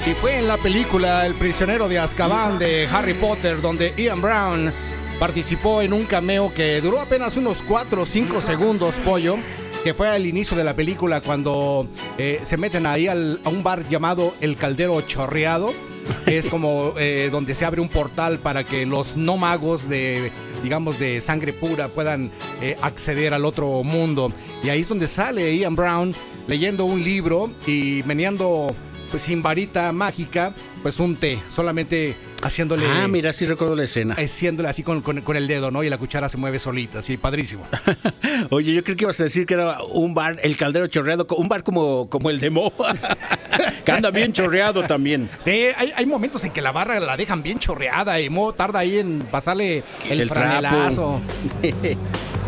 Y fue en la película El prisionero de Azkaban de Harry Potter, donde Ian Brown participó en un cameo que duró apenas unos 4 o 5 segundos, Pollo, que fue al inicio de la película cuando se meten ahí a un bar llamado El Caldero Chorreado, que es como donde se abre un portal para que los no magos de, digamos, de sangre pura puedan acceder al otro mundo. Y ahí es donde sale Ian Brown leyendo un libro y meneando, pues sin varita mágica, pues un té, solamente haciéndole... Ah, mira, sí recuerdo la escena. Haciéndole así con el dedo, ¿no? Y la cuchara se mueve solita, sí, padrísimo. Oye, yo creo que ibas a decir que era un bar, el Caldero Chorreado, un bar como el de Mo, que anda bien chorreado también. Sí, hay momentos en que la barra la dejan bien chorreada y Mo tarda ahí en pasarle el franelazo.